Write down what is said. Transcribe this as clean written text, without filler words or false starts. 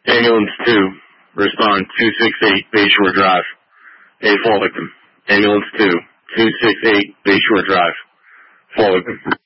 Ambulance 2, respond 268 Bayshore Drive. A fall victim. Ambulance 2, 268 Bayshore Drive. Fall victim.